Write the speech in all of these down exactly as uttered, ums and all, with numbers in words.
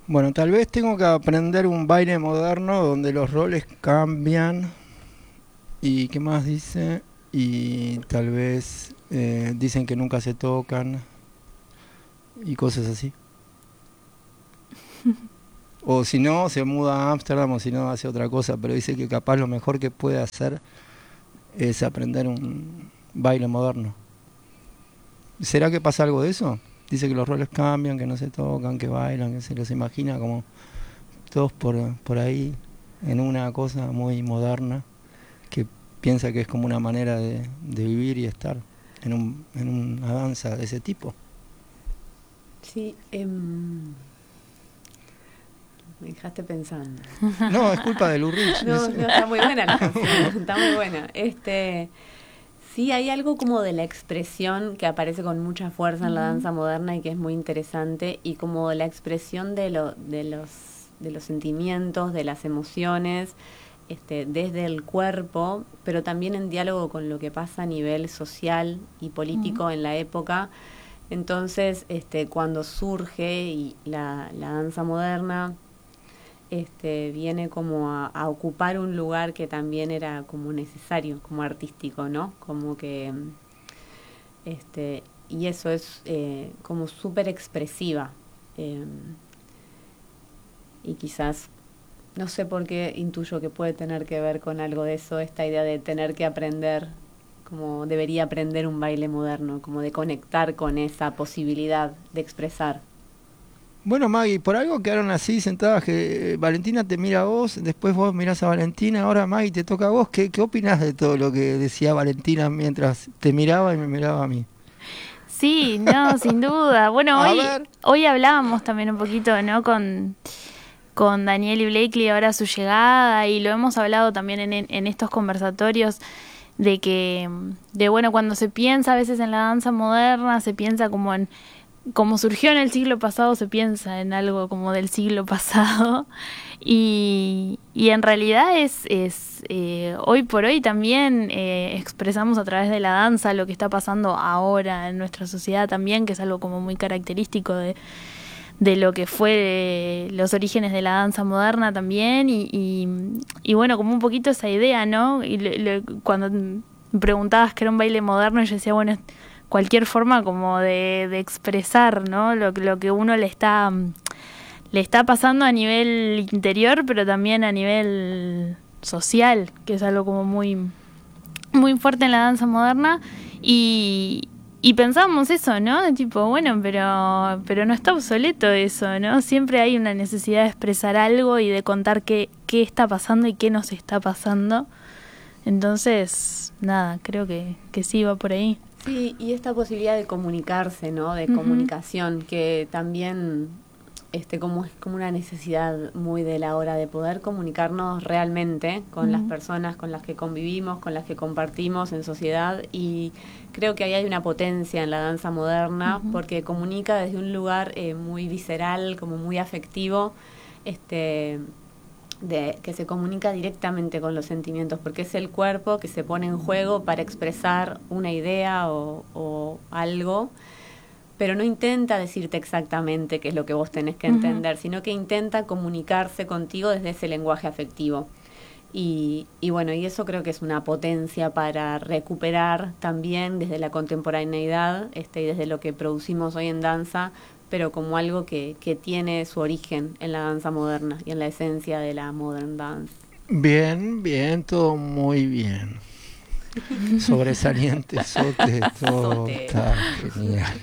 Bueno, tal vez tengo que aprender un baile moderno donde los roles cambian. ¿Y qué más dice? Y tal vez eh, dicen que nunca se tocan y cosas así. O si no, se muda a Ámsterdam, o si no, hace otra cosa. Pero dice que capaz lo mejor que puede hacer es aprender un baile moderno. ¿Será que pasa algo de eso? Dice que los roles cambian, que no se tocan, que bailan, que se los imagina como todos por, por ahí en una cosa muy moderna, que piensa que es como una manera de, de vivir y estar en, un, en una danza de ese tipo. Sí, eh, me dejaste pensando. No, es culpa de Lou Reed. No, Es, no, está muy buena la canción, está muy buena. Este, sí, hay algo como de la expresión que aparece con mucha fuerza en la danza moderna y que es muy interesante, y como la expresión de, lo, de, los, de los sentimientos, de las emociones, este, desde el cuerpo, pero también en diálogo con lo que pasa a nivel social y político en la época. Entonces, este, cuando surge y la, la danza moderna, este, viene como a, a ocupar un lugar que también era como necesario, como artístico, ¿no? Como que, este, y eso es eh, como súper expresiva. Eh, y quizás, no sé por qué intuyo que puede tener que ver con algo de eso, esta idea de tener que aprender, como debería aprender un baile moderno, como de conectar con esa posibilidad de expresar. bueno, Maggie, por algo quedaron así sentadas que eh, Valentina te mira a vos, después vos mirás a Valentina, ahora Maggie te toca a vos. ¿Qué, qué opinás de todo lo que decía Valentina mientras te miraba y me miraba a mí? Sí, no, sin duda. Bueno, A hoy, ver. hoy hablábamos también un poquito, ¿no? Con, con Daniel y Blakely ahora su llegada, y lo hemos hablado también en, en estos conversatorios de que, de bueno, cuando se piensa a veces en la danza moderna, se piensa como en, como surgió en el siglo pasado, se piensa en algo como del siglo pasado, y, y en realidad es, es eh, hoy por hoy también eh, expresamos a través de la danza lo que está pasando ahora en nuestra sociedad también, que es algo como muy característico de, de lo que fue eh, los orígenes de la danza moderna también, y, y, y bueno, como un poquito esa idea, ¿no? Y le, le, cuando me preguntabas qué era un baile moderno, yo decía, bueno, cualquier forma como de, de expresar, ¿no? Lo, lo que uno le está, le está pasando a nivel interior, pero también a nivel social, que es algo como muy, muy fuerte en la danza moderna. Y, y pensamos eso, ¿no? Tipo, bueno, pero, pero no está obsoleto eso, ¿no? Siempre hay una necesidad de expresar algo y de contar qué, qué está pasando y qué nos está pasando. Entonces, nada, creo que, que sí va por ahí. Sí, y esta posibilidad de comunicarse, ¿no? De Uh-huh. comunicación, que también este como es como una necesidad muy de la hora de poder comunicarnos realmente con uh-huh. las personas con las que convivimos, con las que compartimos en sociedad, y creo que ahí hay una potencia en la danza moderna, uh-huh. porque comunica desde un lugar eh, muy visceral, como muy afectivo, este de que se comunica directamente con los sentimientos, porque es el cuerpo que se pone en juego para expresar una idea o, o algo, pero no intenta decirte exactamente qué es lo que vos tenés que entender, uh-huh. sino que intenta comunicarse contigo desde ese lenguaje afectivo. Y, y bueno, y eso creo que es una potencia para recuperar también desde la contemporaneidad, este, y desde lo que producimos hoy en danza, pero como algo que, que tiene su origen en la danza moderna y en la esencia de la modern dance. Bien, bien, todo muy bien. Sobresaliente, Sote, todo Sote. Está genial.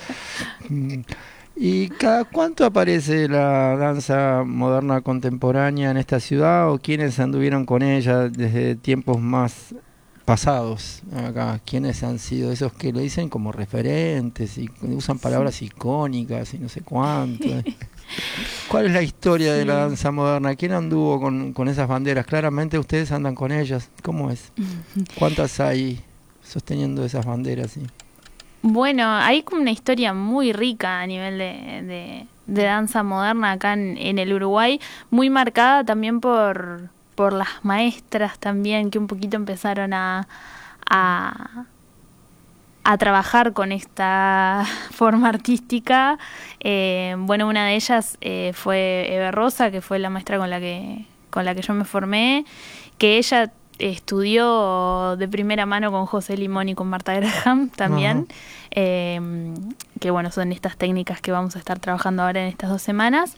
¿Y cada cuánto aparece la danza moderna contemporánea en esta ciudad, o quiénes anduvieron con ella desde tiempos más pasados acá? ¿Quiénes han sido esos que lo dicen como referentes y usan palabras sí. icónicas y no sé cuánto? ¿Cuál es la historia sí. de la danza moderna? ¿Quién anduvo con, con esas banderas? Claramente ustedes andan con ellas. ¿Cómo es? ¿Cuántas hay sosteniendo esas banderas? ¿Sí? Bueno, hay como una historia muy rica a nivel de, de, de danza moderna acá en, en el Uruguay, muy marcada también por, por las maestras también, que un poquito empezaron a, a, a trabajar con esta forma artística. Eh, bueno, una de ellas eh, fue Eve Rosa, que fue la maestra con la que, con la que yo me formé, que ella estudió de primera mano con José Limón y con Marta Graham también, eh, que bueno, son estas técnicas que vamos a estar trabajando ahora en estas dos semanas,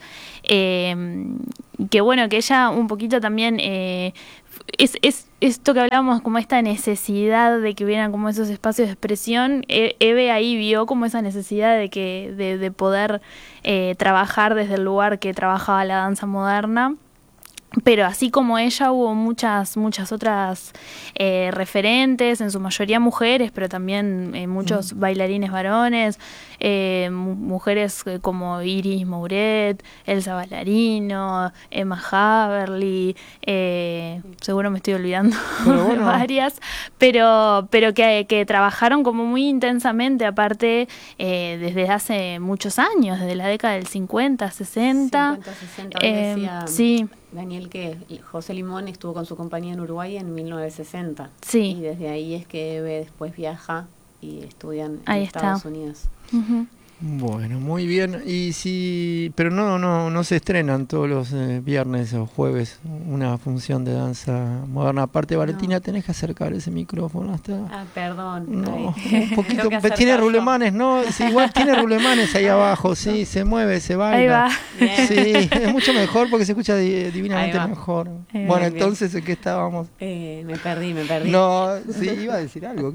eh, que bueno, que ella un poquito también eh, es, es esto que hablábamos, como esta necesidad de que hubieran como esos espacios de expresión. E- Eve ahí vio como esa necesidad de que de, de poder eh, trabajar desde el lugar que trabajaba la danza moderna. Pero así como ella hubo muchas muchas otras eh, referentes, en su mayoría mujeres, pero también eh, muchos mm. bailarines varones, eh, mu- mujeres como Iris Mouret, Elsa Ballarino, Emma Haverly, eh, seguro me estoy olvidando bueno. de varias, pero pero que, que trabajaron como muy intensamente, aparte eh, desde hace muchos años, desde la década del cincuenta, sesenta. cincuenta, sesenta, eh, decía... Sí. Daniel, que José Limón estuvo con su compañía en Uruguay en mil novecientos sesenta. Sí. Y desde ahí es que Eve después viaja y estudian en ahí Estados está. Unidos. Uh-huh. Bueno, muy bien. Y si, pero no, no, no se estrenan todos los eh, viernes o jueves una función de danza moderna. Aparte, Valentina, no. tenés que acercar ese micrófono hasta. Ah, perdón. No, un poquito. Tiene rulemanes, ¿no? Sí, igual tiene rulemanes ahí abajo. Sí, se mueve, se baila. Ahí va. Bien. Sí, es mucho mejor porque se escucha di- divinamente mejor. Ahí bueno, bien, entonces, bien. ¿En qué estábamos? Eh, me perdí, me perdí. No, sí, iba a decir algo. De,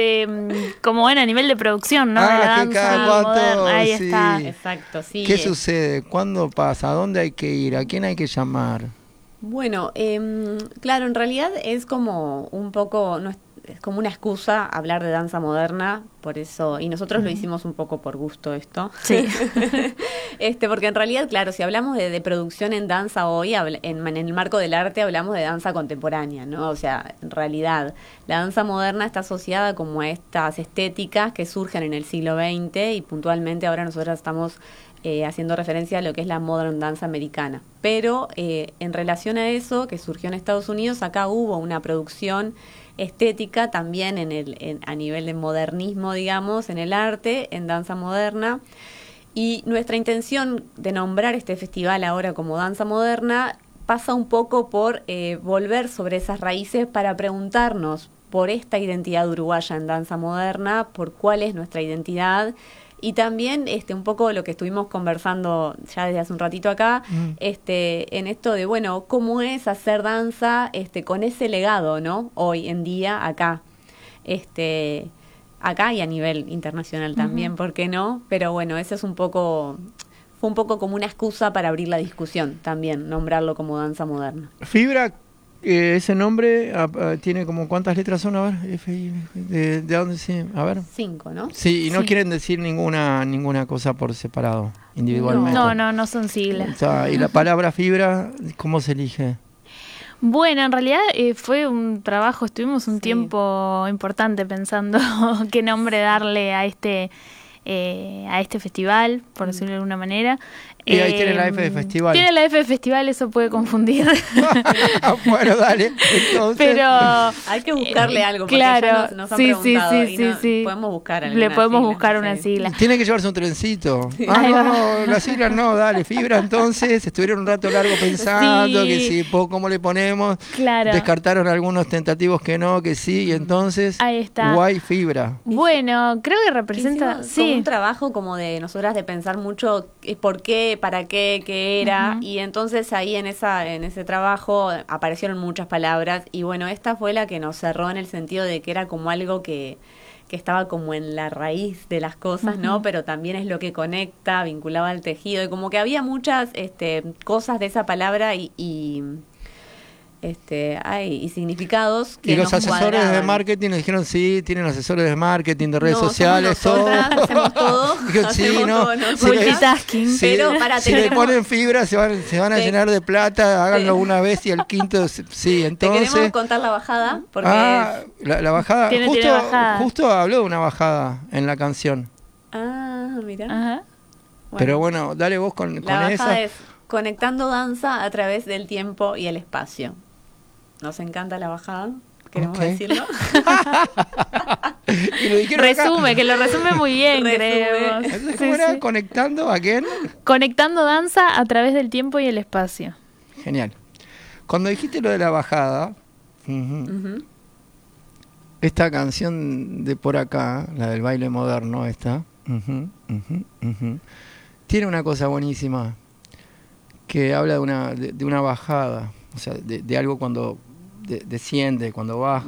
de, como bueno, a nivel de producción, ¿no? Ah, de la que danza cada cuánto, moderna. Ahí sí. está. Exacto, sí. ¿Qué eh. sucede? ¿Cuándo pasa? ¿A dónde hay que ir? ¿A quién hay que llamar? Bueno, eh, claro, en realidad es como un poco, no es, es como una excusa hablar de danza moderna, por eso, y nosotros uh-huh. lo hicimos un poco por gusto esto. Sí. este, porque en realidad, claro, si hablamos de, de producción en danza hoy, habl- en, en el marco del arte hablamos de danza contemporánea, ¿no? O sea, en realidad, la danza moderna está asociada como a estas estéticas que surgen en el siglo veinte y puntualmente ahora nosotros estamos Eh, haciendo referencia a lo que es la modern dance americana. Pero eh, en relación a eso, que surgió en Estados Unidos, acá hubo una producción estética también en el, en, a nivel de modernismo, digamos, en el arte, en danza moderna. Y nuestra intención de nombrar este festival ahora como danza moderna pasa un poco por eh, volver sobre esas raíces para preguntarnos por esta identidad uruguaya en danza moderna, por cuál es nuestra identidad. Y también este un poco lo que estuvimos conversando ya desde hace un ratito acá, mm. este en esto de, bueno, cómo es hacer danza este con ese legado, ¿no? Hoy en día acá. Este acá y a nivel internacional también, uh-huh. ¿por qué no? Pero bueno, eso es un poco fue un poco como una excusa para abrir la discusión también, nombrarlo como danza moderna. Fibra, eh, ese nombre uh, tiene como cuántas letras son, a ver, F, de, de dónde sí, a ver. Cinco, ¿no? Sí, y no sí. quieren decir ninguna ninguna cosa por separado, individualmente. No, no, no son siglas. O sea, y la palabra fibra, ¿cómo se elige? Bueno, en realidad eh, fue un trabajo, estuvimos un sí. tiempo importante pensando qué nombre darle a este eh, a este festival, por decirlo de alguna manera. Y ahí eh, tiene la F de festival. Tiene la F de festival, eso puede confundir. Bueno, dale. Entonces. Pero hay que buscarle eh, algo, porque claro, ya nos, nos han sí, preguntado sí, y sí, no, sí. podemos buscar alguna Le podemos sigla, buscar no una sé. sigla. Tiene que llevarse un trencito. Sí. Ah, no, no, la sigla no, dale, fibra. Entonces estuvieron un rato largo pensando sí. que sí, ¿cómo le ponemos? Claro. Descartaron algunos tentativos que no, que sí, y entonces. Ahí está. Guay fibra. Bueno, creo que representa. Hicimos sí. como un trabajo como de nosotras de pensar mucho por qué, para qué, qué era, uh-huh. y entonces ahí en esa en ese trabajo aparecieron muchas palabras y bueno, esta fue la que nos cerró en el sentido de que era como algo que que estaba como en la raíz de las cosas, uh-huh. ¿no? Pero también es lo que conecta, vinculaba al tejido y como que había muchas este cosas de esa palabra y, y este ay, y significados que y los nos asesores cuadraban. de marketing nos dijeron sí, tienen asesores de marketing, de redes no, sociales, todo hacemos todo Digo, sí, hacemos no, todo, ¿no? si multitasking le, pero si, para si tener le ponen fibra se van, se van a te, llenar de plata, háganlo te, una vez y el quinto sí, entonces te queremos contar la bajada porque ah, la, la bajada tiene, justo, tiene bajada. justo habló de una bajada en la canción. Ah, mira. Ajá. Bueno, pero bueno, dale vos con, con la bajada esa. es conectando danza a través del tiempo y el espacio. ¿Nos encanta la bajada? queremos Ok. decirlo. Y lo dijeron acá. Resume, que lo resume muy bien, Resume. creemos. Entonces, Sí, ¿cómo era? sí. ¿Conectando a quién? Conectando danza a través del tiempo y el espacio. Genial. Cuando dijiste lo de la bajada, ujú, Ujú. esta canción de por acá, la del baile moderno, esta, ujú, ujú, ujú, tiene una cosa buenísima que habla de una, de, de una bajada, o sea, de, de algo cuando de- desciende, cuando baja,